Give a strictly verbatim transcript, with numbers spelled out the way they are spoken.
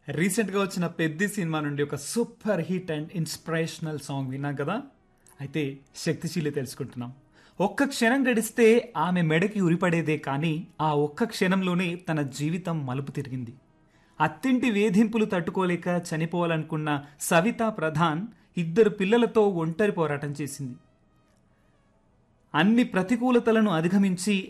రీసెంట్గా వచ్చిన పెద్ది సినిమా నుండి ఒక super hit and inspirational song విన్నాం కదా. అయితే శక్తిశీలి తెలుసుకుంటున్నాం. ఒక్క క్షణం గడిస్తే ఆమె మెడకి ఉరిపడేదే కానీ ఆ ఒక్క క్షణంలోనే తన జీవితం మలుపు తిరిగింది. అత్తింటి వేధింపులు తట్టుకోలేక చనిపోవాలనుకున్న సవితా ప్రధాన్ ఇద్దరు పిల్లలతో ఒంటరి పోరాటం చేసింది. అన్ని ప్రతికూలతలను అధిగమించి